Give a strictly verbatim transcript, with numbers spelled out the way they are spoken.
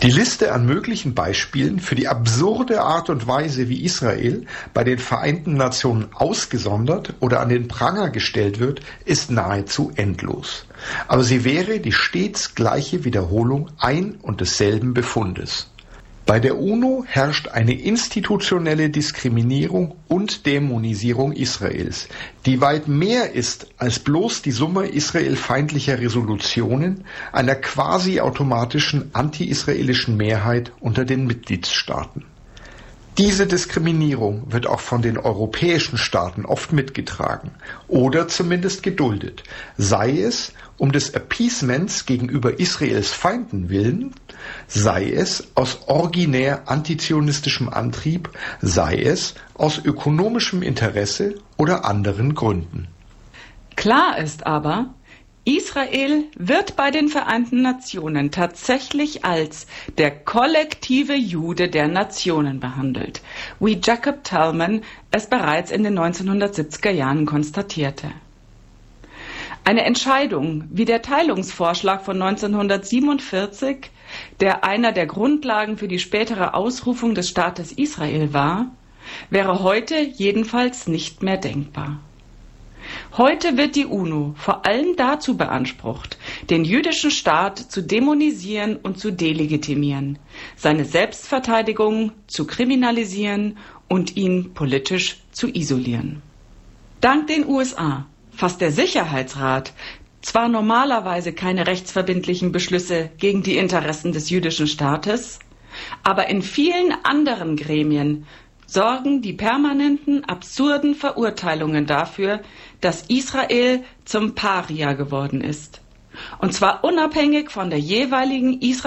Die Liste an möglichen Beispielen für die absurde Art und Weise, wie Israel bei den Vereinten Nationen ausgesondert oder an den Pranger gestellt wird, ist nahezu endlos. Aber sie wäre die stets gleiche Wiederholung ein und desselben Befundes. Bei der UNO herrscht eine institutionelle Diskriminierung und Dämonisierung Israels, die weit mehr ist als bloß die Summe israelfeindlicher Resolutionen einer quasi automatischen anti-israelischen Mehrheit unter den Mitgliedstaaten. Diese Diskriminierung wird auch von den europäischen Staaten oft mitgetragen oder zumindest geduldet, sei es um des Appeasements gegenüber Israels Feinden willen, sei es aus originär antizionistischem Antrieb, sei es aus ökonomischem Interesse oder anderen Gründen. Klar ist aber, Israel wird bei den Vereinten Nationen tatsächlich als der kollektive Jude der Nationen behandelt, wie Jacob Talman es bereits in den neunzehnhundertsiebziger Jahren konstatierte. Eine Entscheidung wie der Teilungsvorschlag von neunzehnhundertsiebenundvierzig, der einer der Grundlagen für die spätere Ausrufung des Staates Israel war, wäre heute jedenfalls nicht mehr denkbar. Heute wird die UNO vor allem dazu beansprucht, den jüdischen Staat zu dämonisieren und zu delegitimieren, seine Selbstverteidigung zu kriminalisieren und ihn politisch zu isolieren. Dank den U S A fasst der Sicherheitsrat zwar normalerweise keine rechtsverbindlichen Beschlüsse gegen die Interessen des jüdischen Staates, aber in vielen anderen Gremien sorgen die permanenten, absurden Verurteilungen dafür, dass Israel zum Paria geworden ist. Und zwar unabhängig von der jeweiligen israelischen